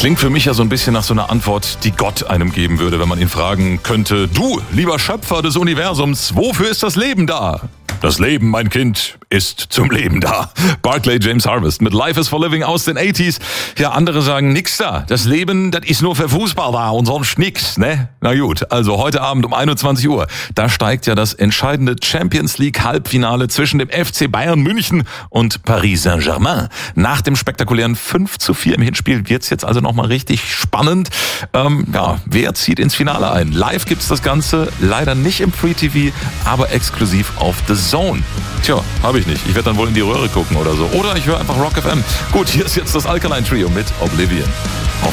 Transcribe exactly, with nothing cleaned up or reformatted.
Klingt für mich ja so ein bisschen nach so einer Antwort, die Gott einem geben würde, wenn man ihn fragen könnte: Du, lieber Schöpfer des Universums, wofür ist das Leben da? Das Leben, mein Kind, ist zum Leben da. Barclay James Harvest mit Life is for Living aus den achtziger. Ja, andere sagen, nix da. Das Leben, das ist nur für Fußball da und sonst nix, ne? Na gut, also heute Abend um einundzwanzig Uhr, da steigt ja das entscheidende Champions League Halbfinale zwischen dem F C Bayern München und Paris Saint-Germain. Nach dem spektakulären fünf zu vier im Hinspiel wird's jetzt also nochmal richtig spannend. Ähm, ja, wer zieht ins Finale ein? Live gibt's das Ganze, leider nicht im Free T V, aber exklusiv auf The Zone. Tja, habe ich nicht. Ich werde dann wohl in die Röhre gucken oder so. Oder ich höre einfach Rock F M. Gut, hier ist jetzt das Alkaline Trio mit Oblivion. Auf